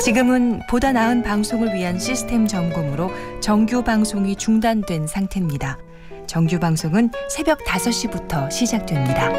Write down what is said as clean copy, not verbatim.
지금은 보다 나은 방송을 위한 시스템 점검으로 정규 방송이 중단된 상태입니다. 정규 방송은 새벽 5시부터 시작됩니다.